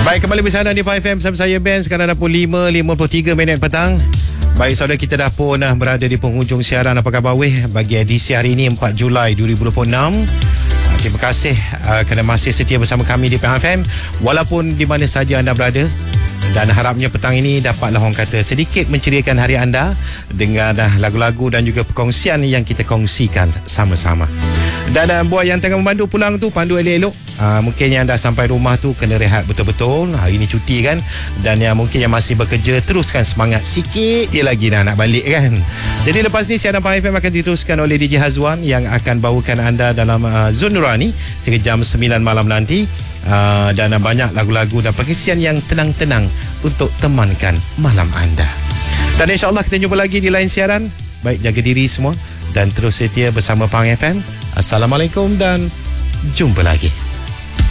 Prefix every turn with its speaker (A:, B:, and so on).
A: Baik, kembali bersama di Pahang FM bersama saya Ben. Sekarang dah pukul 5.53 petang. Baik, saudara, kita dah pun berada di penghujung siaran Apa Khabar Weh bagi edisi hari ini 4 Julai 2026. Terima kasih kerana masih setia bersama kami di Pahang FM walaupun di mana saja anda berada. Dan harapnya petang ini dapatlah orang kata sedikit menceriakan hari anda dengan lagu-lagu dan juga perkongsian yang kita kongsikan sama-sama. Dan buat yang tengah memandu pulang tu, pandu elok-elok. Mungkin yang dah sampai rumah tu kena rehat betul-betul. Hari ini cuti kan. Dan yang mungkin yang masih bekerja, teruskan semangat sikit je lagi nak balik kan. Jadi lepas ni siaran Pahang FM akan diteruskan oleh DJ Hazwan yang akan bawakan anda dalam Zon Nurani sehingga jam 9 malam nanti. Dan banyak lagu-lagu dan perkongsian yang tenang-tenang untuk temankan malam anda. Dan insyaAllah kita jumpa lagi di lain siaran. Baik, jaga diri semua dan terus setia bersama Pahang FM. Assalamualaikum dan jumpa lagi.